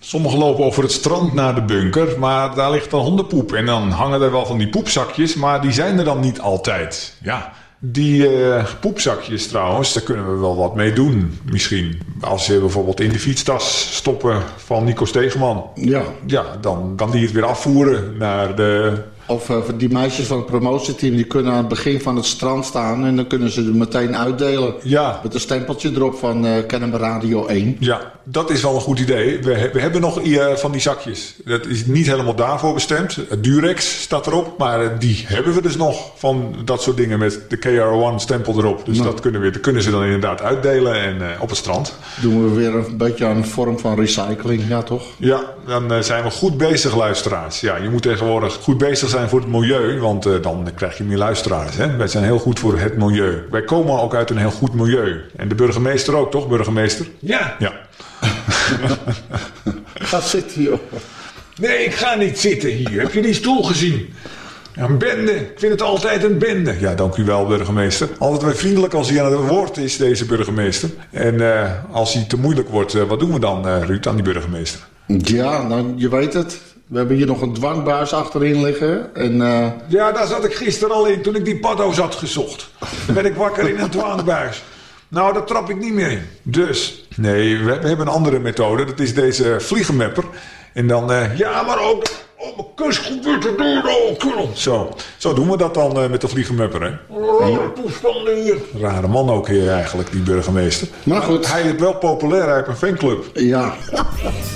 Sommigen lopen over het strand naar de bunker, maar daar ligt dan hondenpoep. En dan hangen er wel van die poepzakjes, maar die zijn er dan niet altijd. Ja, die poepzakjes trouwens, daar kunnen we wel wat mee doen. Misschien als ze bijvoorbeeld in de fietstas stoppen van Nico Stegeman. Ja, dan kan die het weer afvoeren naar de... Of die meisjes van het promotieteam, die kunnen aan het begin van het strand staan en dan kunnen ze er meteen uitdelen. Ja. Met een stempeltje erop van Kennen we Radio 1. Ja, dat is wel een goed idee. We hebben nog van die zakjes. Dat is niet helemaal daarvoor bestemd. Durex staat erop, maar die hebben we dus nog van dat soort dingen met de KR1 stempel erop. Dus dat kunnen ze dan inderdaad uitdelen en op het strand. Doen we weer een beetje aan een vorm van recycling, ja toch? Ja, dan zijn we goed bezig, luisteraars. Ja, je moet tegenwoordig goed bezig zijn voor het milieu, want dan krijg je meer luisteraars. Hè? Wij zijn heel goed voor het milieu. Wij komen ook uit een heel goed milieu. En de burgemeester ook, toch, burgemeester? Ja. Ga zitten, joh. Nee, ik ga niet zitten hier. Heb je die stoel gezien? Een bende. Ik vind het altijd een bende. Ja, dank u wel, burgemeester. Altijd weer vriendelijk als hij aan het woord is, deze burgemeester. En als hij te moeilijk wordt, wat doen we dan, Ruud, aan die burgemeester? Ja, nou, je weet het. We hebben hier nog een dwangbuis achterin liggen. En, Ja, daar zat ik gisteren al in toen ik die paddo's had gezocht. Dan ben ik wakker in een dwangbuis. Nou, daar trap ik niet meer in. Dus, nee, we hebben een andere methode. Dat is deze vliegenmapper. En dan, ja, maar ook op mijn kust gebeurt er door. Zo doen we dat dan met de vliegenmapper, hè? Toestanden hier. Rare man ook hier eigenlijk, die burgemeester. Maar goed. Hij is wel populair, hij heeft een fanclub. Ja.